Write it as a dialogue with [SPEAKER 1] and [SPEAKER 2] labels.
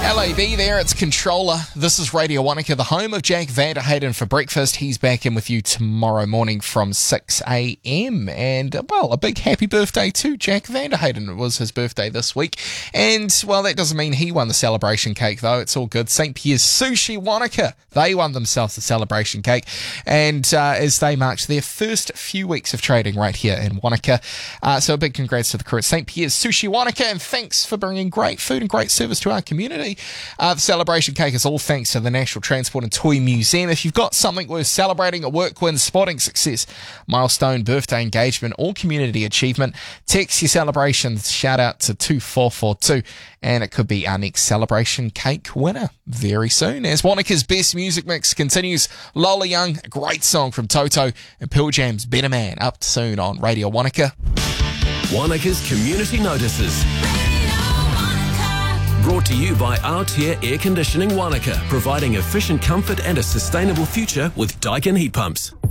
[SPEAKER 1] LAB there, it's Controller. This is Radio Wanaka, the home of Jack Vanderheyden for breakfast. He's back in with you tomorrow morning from 6 a.m. And, well, a big happy birthday to Jack Vanderheyden. It was his birthday this week. And, well, that doesn't mean he won the celebration cake, though. It's all good. St. Pierre's Sushi Wanaka, they won themselves the celebration cake. And as they marked their first few weeks of trading right here in Wanaka. So a big congrats to the crew at St. Pierre's Sushi Wanaka, and thanks for bringing great food and great service to our community. The celebration cake is all thanks to the National Transport and Toy Museum. If you've got something worth celebrating, a work win, sporting success, milestone, birthday, engagement, or community achievement, text your celebrations shout out to 2442, and it could be our next celebration cake winner very soon. As Wanaka's best music mix continues, Lola Young, a great song from Toto, and Pearl Jam's Better Man, up soon on Radio Wanaka.
[SPEAKER 2] Wanaka's Community Notices. Brought to you by Aotea Air Conditioning Wanaka, providing efficient comfort and a sustainable future with Daikin heat pumps.